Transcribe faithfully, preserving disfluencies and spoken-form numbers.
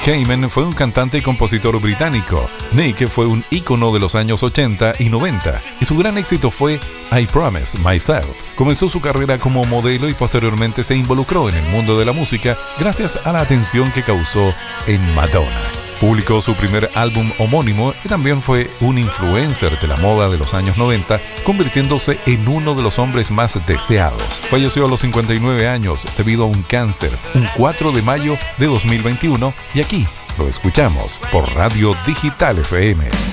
Cayman fue un cantante y compositor británico. Nick fue un ícono de los años ochenta y noventa y su gran éxito fue I Promise Myself. Comenzó su carrera como modelo y posteriormente se involucró en el mundo de la música gracias a la atención que causó en Madonna. Publicó su primer álbum homónimo y también fue un influencer de la moda de los años noventa, convirtiéndose en uno de los hombres más deseados. Falleció a los cincuenta y nueve años debido a un cáncer, un cuatro de mayo de dos mil veintiuno, y aquí lo escuchamos por Radio Digital F M.